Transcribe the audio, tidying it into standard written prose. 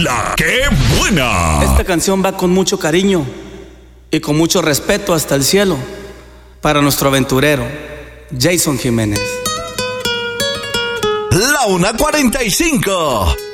La que buena. Esta canción va con mucho cariño y con mucho respeto hasta el cielo para nuestro aventurero Jason Jiménez. La 1:45.